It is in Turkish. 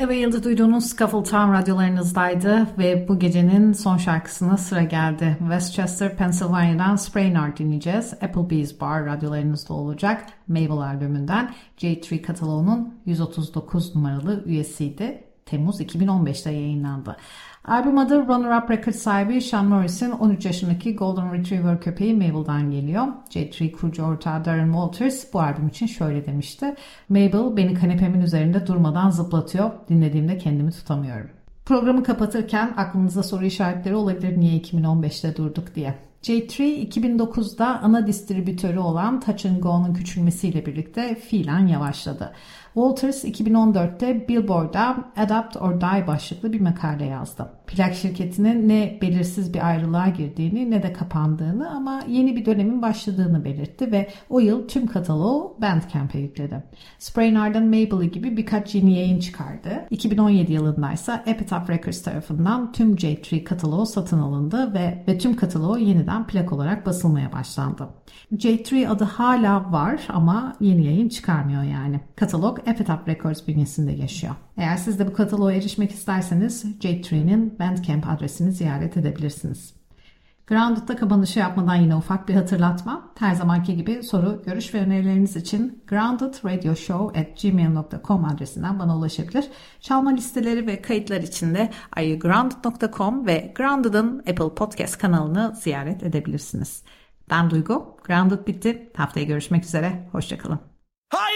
Ayda ve Yılda duyduğunuz Scuffle Town radyolarınızdaydı ve bu gecenin son şarkısına sıra geldi. Westchester, Pennsylvania'dan Sprainard dinleyeceğiz. Applebee's Bar radyolarınızda olacak. Mabel albümünden J3 kataloğunun 139 numaralı üyesiydi. Temmuz 2015'te yayınlandı. Albüm adı Runner Up Records sahibi Sean Morris'in 13 yaşındaki Golden Retriever köpeği Mabel'dan geliyor. J3 kurucu ortağı Darren Walters bu albüm için şöyle demişti. Mabel beni kanepemin üzerinde durmadan zıplatıyor. Dinlediğimde kendimi tutamıyorum. Programı kapatırken aklınızda soru işaretleri olabilir niye 2015'te durduk diye. J3 2009'da ana distribütörü olan Touch & Go'nun küçülmesiyle birlikte fiilen yavaşladı. Walters 2014'te Billboard'da Adapt or Die başlıklı bir makale yazdı. Plak şirketinin ne belirsiz bir ayrılığa girdiğini ne de kapandığını ama yeni bir dönemin başladığını belirtti ve o yıl tüm kataloğu Bandcamp'e yükledi. Sprainard'ın Mabel'ı gibi birkaç yeni yayın çıkardı. 2017 yılında ise Epitaph Records tarafından tüm J3 kataloğu satın alındı ve tüm kataloğu yeniden plak olarak basılmaya başlandı. J3 adı hala var ama yeni yayın çıkarmıyor yani. Katalog Epitaph Records bünyesinde yaşıyor. Eğer siz de bu kataloğa erişmek isterseniz J3'nin Bandcamp adresini ziyaret edebilirsiniz. Grounded'da kapanışı yapmadan yine ufak bir hatırlatma. Her zamanki gibi soru, görüş ve önerileriniz için groundedradioshow@gmail.com adresinden bana ulaşabilir. Çalma listeleri ve kayıtlar için de aregrounded.com ve Grounded'ın Apple Podcast kanalını ziyaret edebilirsiniz. Ben Duygu. Grounded bitti. Haftaya görüşmek üzere. Hoşçakalın.